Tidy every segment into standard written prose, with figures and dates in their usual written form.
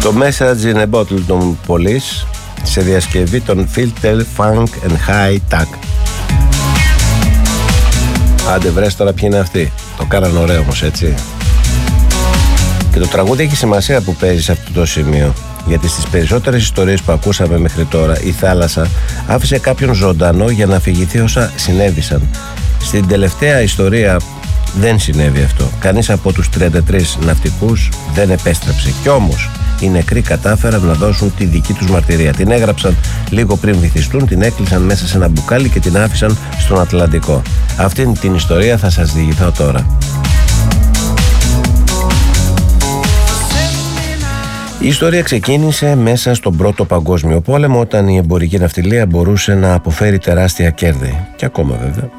Το Message in a Bottle των Police σε διασκευή των Filter Funk and High Tag. Άντε βρες τώρα ποιοι είναι αυτοί. Το κάναν ωραίο όμως, έτσι. Και το τραγούδι έχει σημασία που παίζει σε αυτό το σημείο, γιατί στις περισσότερες ιστορίες που ακούσαμε μέχρι τώρα η θάλασσα άφησε κάποιον ζωντανό για να αφηγηθεί όσα συνέβησαν. Στην τελευταία ιστορία δεν συνέβη αυτό. Κανείς από τους 33 ναυτικούς δεν επέστρεψε. Κι όμως οι νεκροί κατάφεραν να δώσουν τη δική τους μαρτυρία. Την έγραψαν λίγο πριν βυθιστούν, την έκλεισαν μέσα σε ένα μπουκάλι και την άφησαν στον Ατλαντικό. Αυτήν την ιστορία θα σας διηγηθώ τώρα. Η ιστορία ξεκίνησε μέσα στον Πρώτο Παγκόσμιο Πόλεμο, όταν η εμπορική ναυτιλία μπορούσε να αποφέρει τεράστια κέρδη. Και ακόμα βέβαια.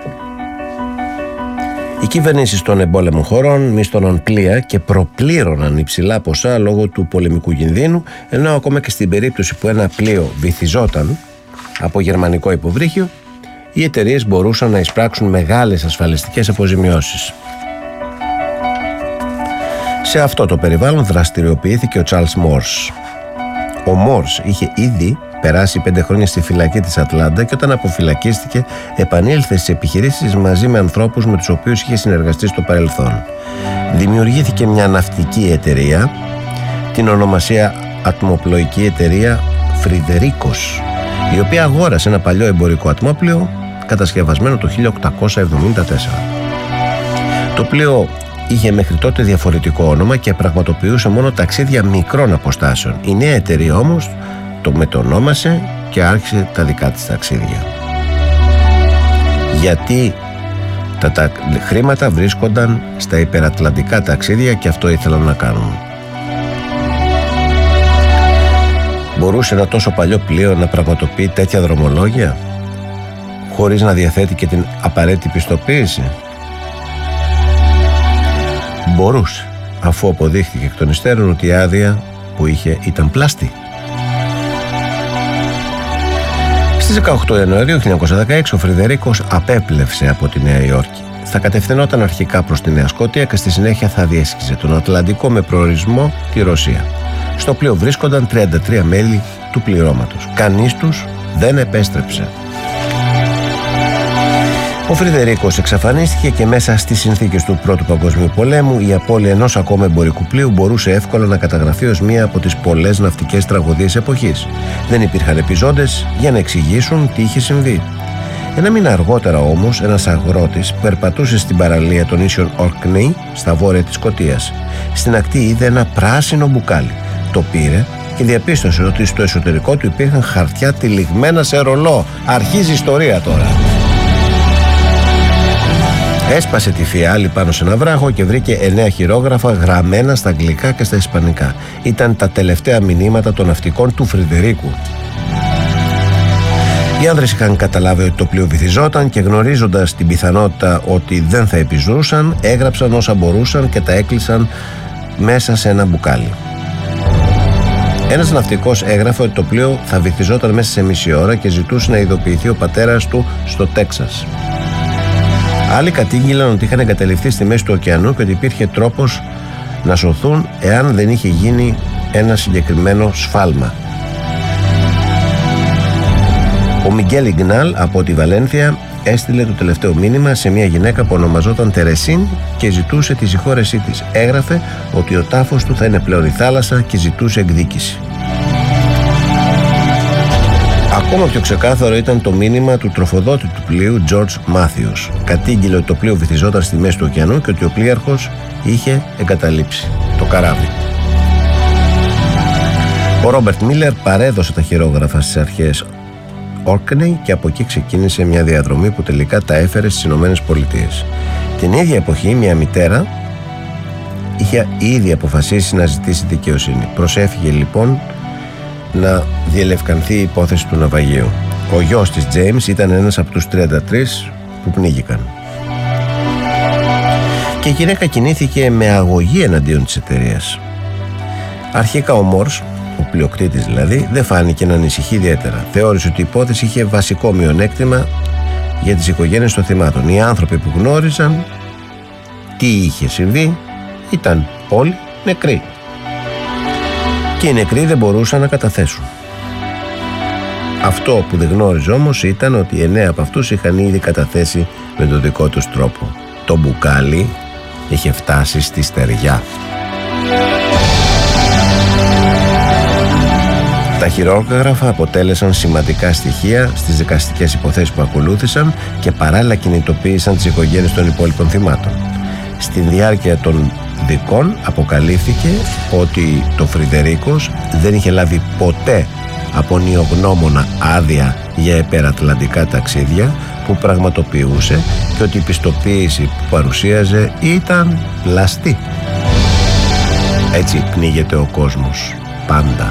Οι κυβερνήσεις των εμπόλεμων χωρών μίσθωναν πλοία και προπλήρωναν υψηλά ποσά λόγω του πολεμικού κινδύνου, ενώ ακόμα και στην περίπτωση που ένα πλοίο βυθιζόταν από γερμανικό υποβρύχιο, οι εταιρείες μπορούσαν να εισπράξουν μεγάλες ασφαλιστικές αποζημιώσεις. Σε αυτό το περιβάλλον δραστηριοποιήθηκε ο Charles Morse. Ο Morse είχε ήδη περάσει 5 χρόνια στη φυλακή της Ατλάντα και όταν αποφυλακίστηκε επανήλθε στις επιχειρήσεις μαζί με ανθρώπους με τους οποίους είχε συνεργαστεί στο παρελθόν. Δημιουργήθηκε μια ναυτική εταιρεία, την ονομασία ατμοπλοϊκή εταιρεία Φριδερίκος, η οποία αγόρασε ένα παλιό εμπορικό ατμόπλοιο κατασκευασμένο το 1874. Το πλοίο είχε μέχρι τότε διαφορετικό όνομα και πραγματοποιούσε μόνο ταξίδια μικρών αποστάσεων. Η νέα εταιρεία όμως το μετονόμασε και άρχισε τα δικά της ταξίδια. Γιατί τα χρήματα βρίσκονταν στα υπερατλαντικά ταξίδια και αυτό ήθελαν να κάνουν. Μπορούσε ένα τόσο παλιό πλοίο να πραγματοποιεί τέτοια δρομολόγια χωρίς να διαθέτει και την απαραίτητη πιστοποίηση? Μπορούσε, αφού αποδείχθηκε εκ των υστέρων ότι η άδεια που είχε ήταν πλάστη. Στις 18 Ιανουαρίου 1916 ο Φριδερίκος απέπλευσε από τη Νέα Υόρκη. Θα κατευθυνόταν αρχικά προς τη Νέα Σκωτία και στη συνέχεια θα διέσχιζε τον Ατλαντικό με προορισμό τη Ρωσία. Στο πλοίο βρίσκονταν 33 μέλη του πληρώματος. Κανείς τους δεν επέστρεψε. Ο Φριδερίκος εξαφανίστηκε και μέσα στις συνθήκες του Πρώτου Παγκοσμίου Πολέμου η απώλεια ενός ακόμα εμπορικού πλοίου μπορούσε εύκολα να καταγραφεί ως μία από τις πολλές ναυτικές τραγωδίες εποχής. Δεν υπήρχαν επιζώντες για να εξηγήσουν τι είχε συμβεί. Ένα μήνα αργότερα όμως ένας αγρότης περπατούσε στην παραλία των νήσιων Orkney στα βόρεια της Σκωτίας. Στην ακτή είδε ένα πράσινο μπουκάλι. Το πήρε και διαπίστωσε ότι στο εσωτερικό του υπήρχαν χαρτιά τυλιγμένα σε ρολό. Αρχίζει η ιστορία τώρα. Έσπασε τη φιάλη πάνω σε ένα βράχο και βρήκε 9 χειρόγραφα γραμμένα στα αγγλικά και στα ισπανικά. Ήταν τα τελευταία μηνύματα των ναυτικών του Φριδερίκου. Οι άνδρες είχαν καταλάβει ότι το πλοίο βυθιζόταν και γνωρίζοντας την πιθανότητα ότι δεν θα επιζούσαν, έγραψαν όσα μπορούσαν και τα έκλεισαν μέσα σε ένα μπουκάλι. Ένας ναυτικός έγραφε ότι το πλοίο θα βυθιζόταν μέσα σε μισή ώρα και ζητούσε να ειδοποιηθεί ο πατέρας του στο Τέξας. Άλλοι κατήγγειλαν ότι είχαν εγκαταλειφθεί στη μέση του ωκεανού και ότι υπήρχε τρόπος να σωθούν εάν δεν είχε γίνει ένα συγκεκριμένο σφάλμα. Ο Μιγγέλ Ιγνάλ από τη Βαλένθια έστειλε το τελευταίο μήνυμα σε μια γυναίκα που ονομαζόταν Τερεσίν και ζητούσε τη συγχώρεσή της. Έγραφε ότι ο τάφος του θα είναι πλέον η θάλασσα και ζητούσε εκδίκηση. Ακόμα πιο ξεκάθαρο ήταν το μήνυμα του τροφοδότη του πλοίου George Matthews. Κατήγγειλε ότι το πλοίο βυθιζόταν στη μέση του ωκεανού και ότι ο πλοίαρχος είχε εγκαταλείψει το καράβι. Ο Ρόμπερτ Μίλλερ παρέδωσε τα χειρόγραφα στις αρχές Orkney και από εκεί ξεκίνησε μια διαδρομή που τελικά τα έφερε στις Ηνωμένες Πολιτείες. Την ίδια εποχή μια μητέρα είχε ήδη αποφασίσει να ζητήσει δικαιοσύνη. Προσέφυγε λοιπόν να διελευκανθεί η υπόθεση του ναυαγίου. Ο γιος της James ήταν ένας από τους 33 που πνίγηκαν. Και η γυναίκα κινήθηκε με αγωγή εναντίον της εταιρείας. Αρχικά ο Morse, ο πλειοκτήτης δηλαδή, δεν φάνηκε να ανησυχεί ιδιαίτερα. Θεώρησε ότι η υπόθεση είχε βασικό μειονέκτημα για τις οικογένειες των θυμάτων. Οι άνθρωποι που γνώριζαν τι είχε συμβεί ήταν όλοι νεκροί. και οι νεκροί δεν μπορούσαν να καταθέσουν. Αυτό που δεν γνώριζε όμως ήταν ότι 9 από αυτούς είχαν ήδη καταθέσει με τον δικό τους τρόπο. Το μπουκάλι είχε φτάσει στη στεριά. Τα χειρόγραφα αποτέλεσαν σημαντικά στοιχεία στις δικαστικές υποθέσεις που ακολούθησαν και παράλληλα κινητοποίησαν τις οικογένειες των υπόλοιπων θυμάτων. Στην διάρκεια των δικών αποκαλύφθηκε ότι το Φριντερίκος δεν είχε λάβει ποτέ από νεογνώμονα άδεια για υπερατλαντικά ταξίδια που πραγματοποιούσε και ότι η πιστοποίηση που παρουσίαζε ήταν πλαστή. Έτσι πνίγεται ο κόσμος πάντα.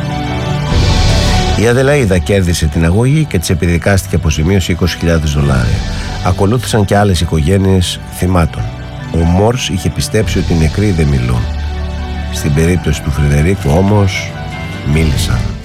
Η Αδελαΐδα κέρδισε την αγωγή και της επιδικάστηκε αποζημίωση $20,000. Ακολούθησαν και άλλες οικογένειες θυμάτων. Ο Μόρς είχε πιστέψει ότι οι νεκροί δεν μιλούν. Στην περίπτωση του Φριντερίκου όμως μίλησαν.